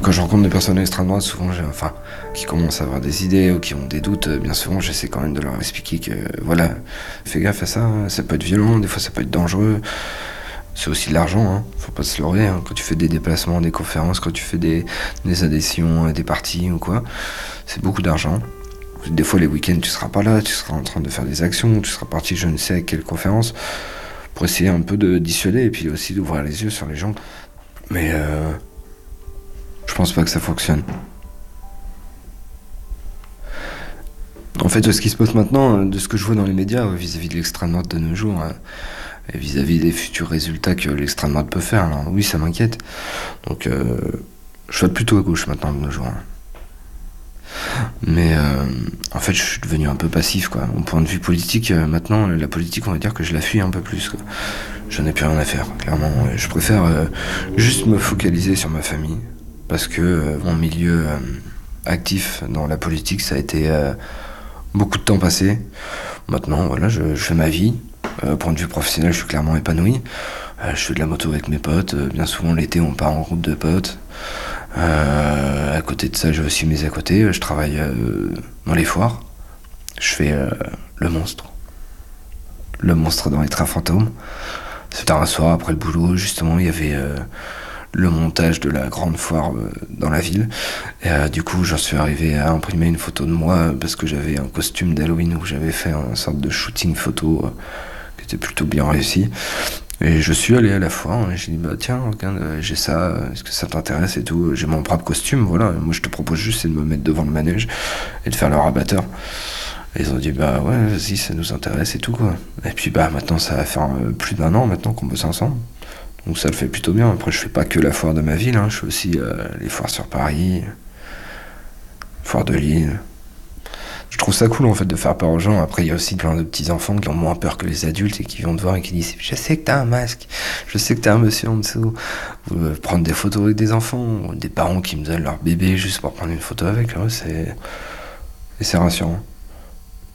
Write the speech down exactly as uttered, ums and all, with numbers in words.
Quand je rencontre des personnes d'extrême droite, souvent, j'ai, enfin, qui commencent à avoir des idées ou qui ont des doutes, bien souvent, j'essaie quand même de leur expliquer que, voilà, fais gaffe à ça, hein, ça peut être violent, des fois ça peut être dangereux. C'est aussi de l'argent, hein, faut pas se leurrer, hein. Quand tu fais des déplacements, des conférences, quand tu fais des, des adhésions à des partis ou quoi, c'est beaucoup d'argent. Des fois, les week-ends, tu seras pas là, tu seras en train de faire des actions, tu seras parti je ne sais à quelle conférence, pour essayer un peu de dissuader et puis aussi d'ouvrir les yeux sur les gens. Mais euh, je pense pas que ça fonctionne. En fait, ce qui se passe maintenant, de ce que je vois dans les médias vis-à-vis de l'extrême droite de nos jours, et vis-à-vis des futurs résultats que l'extrême droite peut faire, alors oui, ça m'inquiète. Donc, euh, je vote plutôt à gauche maintenant de nos jours. Mais euh, en fait, je suis devenu un peu passif, quoi. Au point de vue politique, euh, maintenant, la politique, on va dire que je la fuis un peu plus, quoi. J'en ai plus rien à faire, clairement. Je préfère euh, juste me focaliser sur ma famille, parce que euh, mon milieu euh, actif dans la politique, ça a été euh, beaucoup de temps passé. Maintenant, voilà, je, je fais ma vie. Euh, point de vue professionnel, je suis clairement épanoui. Euh, je fais de la moto avec mes potes. Euh, bien souvent, l'été, on part en groupe de potes. Euh, à côté de ça, j'ai aussi mes à côté. Je travaille euh, dans les foires. Je fais euh, le monstre. Le monstre dans les trains fantômes. C'était un soir après le boulot, justement, il y avait euh, le montage de la grande foire euh, dans la ville. Et euh, du coup, j'en suis arrivé à imprimer une photo de moi euh, parce que j'avais un costume d'Halloween où j'avais fait une sorte de shooting photo euh, qui était plutôt bien réussi. Et je suis allé à la foire et j'ai dit, bah tiens, regarde, euh, j'ai ça, est-ce que ça t'intéresse et tout. J'ai mon propre costume, voilà. Moi, je te propose juste c'est de me mettre devant le manège et de faire le rabatteur. Et ils ont dit, bah ouais, vas-y, ça nous intéresse et tout, quoi. Et puis, bah maintenant, ça va faire euh, plus d'un an maintenant qu'on bosse ensemble. Donc ça le fait plutôt bien. Après, je fais pas que la foire de ma ville, hein. Je fais aussi euh, les foires sur Paris, foire de Lille. Je trouve ça cool, en fait, de faire peur aux gens. Après, il y a aussi plein de petits-enfants qui ont moins peur que les adultes et qui viennent te voir et qui disent, je sais que t'as un masque, je sais que t'as un monsieur en dessous. Ou euh, prendre des photos avec des enfants, ou des parents qui me donnent leur bébé juste pour prendre une photo avec eux, c'est... Et c'est rassurant.